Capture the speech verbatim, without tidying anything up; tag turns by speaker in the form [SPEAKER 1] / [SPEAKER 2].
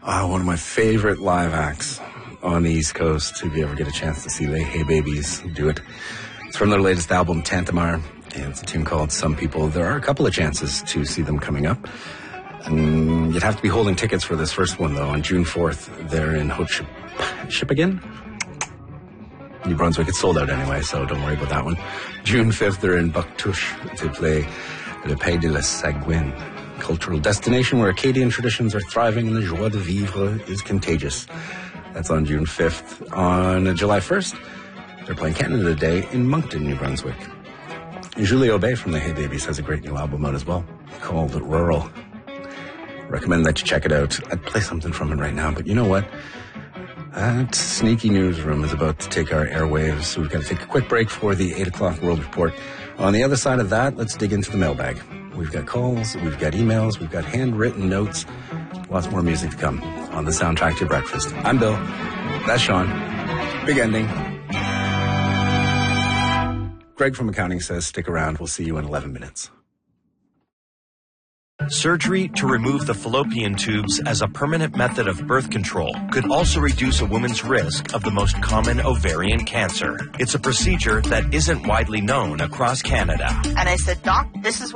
[SPEAKER 1] Uh, one of my favorite live acts on the East Coast, if you ever get a chance to see the Hey Babies do it. It's from their latest album, Tantamar, and it's a tune called Some People. There are a couple of chances to see them coming up. And you'd have to be holding tickets for this first one, though. On June fourth, they're in Haute-Ship New Brunswick. It's sold out anyway, so don't worry about that one. June fifth, they're in Bucktouche to play Le Pays de la Sagouine, cultural destination where Acadian traditions are thriving and the joie de vivre is contagious. That's on June fifth. On July first, they're playing Canada Day in Moncton, New Brunswick. Julie Aubé from the Hey Babies has a great new album out as well called Rural. Recommend that you check it out. I'd play something from it right now, but you know what? That sneaky newsroom is about to take our airwaves, so we've got to take a quick break for the eight o'clock World Report. On the other side of that, let's dig into the mailbag. We've got calls, we've got emails, we've got handwritten notes, lots more music to come on the soundtrack to your breakfast. I'm Bill. That's Sean. Big ending. Greg from accounting says, stick around. We'll see you in eleven minutes.
[SPEAKER 2] Surgery to remove the fallopian tubes as a permanent method of birth control could also reduce a woman's risk of the most common ovarian cancer. It's a procedure that isn't widely known across Canada.
[SPEAKER 3] And I said, Doc, this is